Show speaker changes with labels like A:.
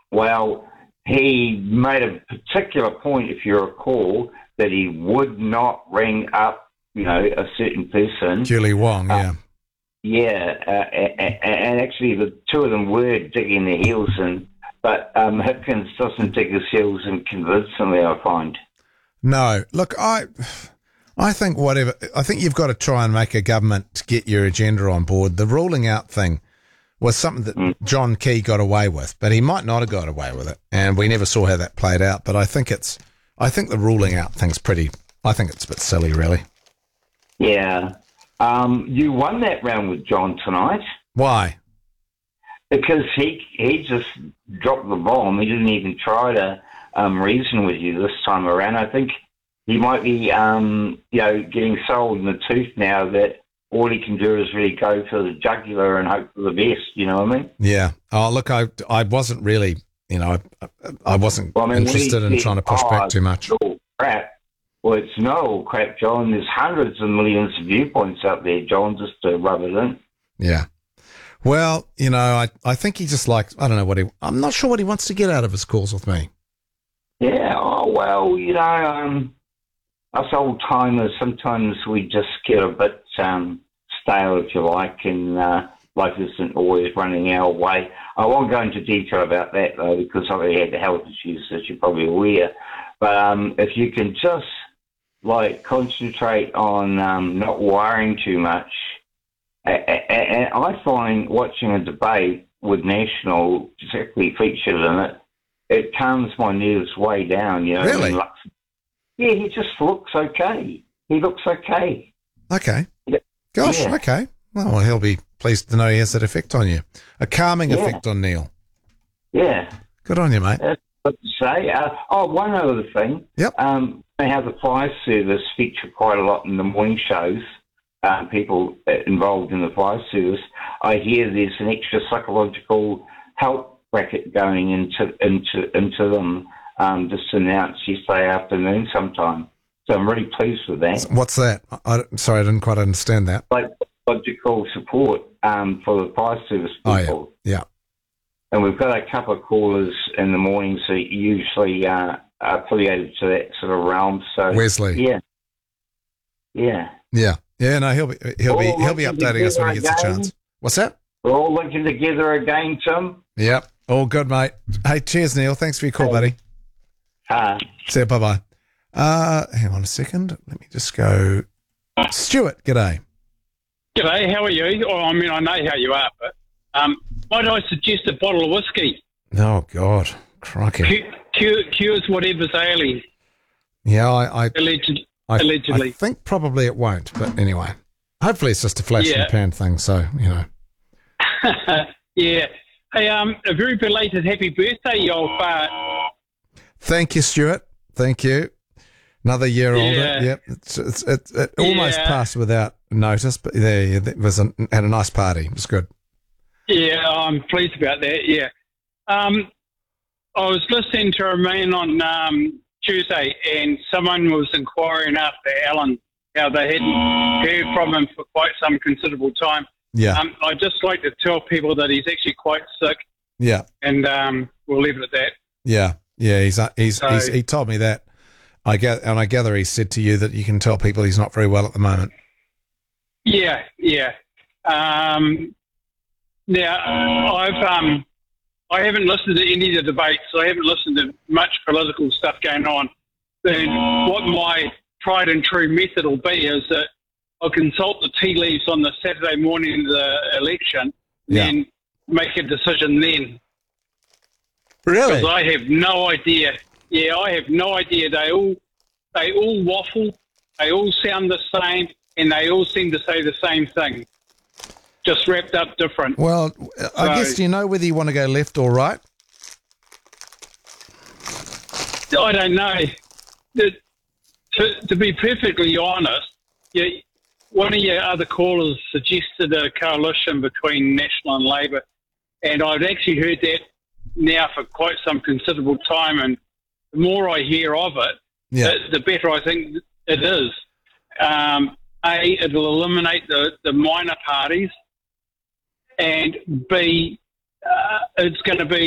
A: Well, he made a particular point, if you recall, that he would not ring up, a certain person.
B: Julie Wong, yeah.
A: And actually the two of them were digging their heels in, but Hipkins doesn't dig his heels in convincingly, I find.
B: No, look, I think I think you've got to try and make a government to get your agenda on board. The ruling out thing was something that John Key got away with, but he might not have got away with it, and we never saw how that played out. But I think the ruling out thing's I think it's a bit silly, really.
A: Yeah. You won that round with John tonight.
B: Why?
A: Because he just dropped the bomb. He didn't even try to reason with you this time around. I think he might be, getting sold in the tooth now that all he can do is really go for the jugular and hope for the best. You know what I mean?
B: Yeah. Oh, look, I wasn't really, I wasn't interested in trying to push back too much.
A: Crap. Well, it's no crap, John. There's hundreds of millions of viewpoints out there, John, just to rub it in.
B: Yeah. Well, I think he just likes, I don't know I'm not sure what he wants to get out of his calls with me.
A: Yeah. Oh, well, us old timers, sometimes we just get a bit stale, if you like, and life isn't always running our way. I won't go into detail about that, though, because I've had health issues, as you're probably aware. But if you can just concentrate on not worrying too much. And I find watching a debate with National, particularly featured in it calms my nerves way down.
B: Really?
A: Yeah, he just looks okay. He looks okay.
B: Okay. Gosh, yeah. Okay. Well, he'll be pleased to know he has that effect on you. A calming effect on Neil.
A: Yeah.
B: Good on you, mate.
A: That's what to say. One other thing.
B: Yep.
A: They have the fire service feature quite a lot in the morning shows. People involved in the fire service. I hear there's an extra psychological help bracket going into them. Just announced yesterday afternoon sometime. So I'm really pleased with that.
B: What's that? Sorry, I didn't quite understand that.
A: Psychological support for the fire service people.
B: Oh, yeah.
A: And we've got a couple of callers in the morning, so usually affiliated to that sort of realm. So
B: Wesley.
A: Yeah.
B: No, he'll be updating us when he gets a chance. What's that?
A: We're all linking together again, Tim.
B: Yep. All good, mate. Hey, cheers, Neil. Thanks for your call, buddy. See you. Bye-bye. Hang on a second. Let me just go. Stuart, g'day.
C: G'day, how are you? Oh, I mean, I know how you are, but might I suggest a bottle of whiskey?
B: Oh, God. Crikey.
C: Cures whatever's ailing.
B: Yeah,
C: Allegedly.
B: I think probably it won't, but anyway. Hopefully it's just a flash in the pan thing, so,
C: Yeah. Hey, a very belated happy birthday, you old fart.
B: Thank you, Stuart. Thank you. Another year older. Yep. It almost passed without notice, but it had a nice party. It was good.
C: Yeah, I'm pleased about that. Yeah. I was listening to a man on Tuesday, and someone was inquiring after Alan, how they hadn't heard from him for quite some considerable time.
B: Yeah.
C: I'd just like to tell people that he's actually quite sick.
B: Yeah.
C: And we'll leave it at that.
B: Yeah. Yeah. He told me that. I gather he said to you that you can tell people he's not very well at the moment.
C: Yeah. Now, I haven't listened to any of the debates, so I haven't listened to much political stuff going on. Then what my tried and true method will be is that I'll consult the tea leaves on the Saturday morning of the election, and make a decision then.
B: Really?
C: Because I have no idea. Yeah, I have no idea. They all waffle. They all sound the same, and they all seem to say the same thing, just wrapped up different.
B: Well, I guess, do you know whether you want to go left or right?
C: I don't know. To be perfectly honest, one of your other callers suggested a coalition between National and Labour, and I've actually heard that now for quite some considerable time, and the more I hear of it, the better I think it is. It'll eliminate the minor parties, and B, it's going to be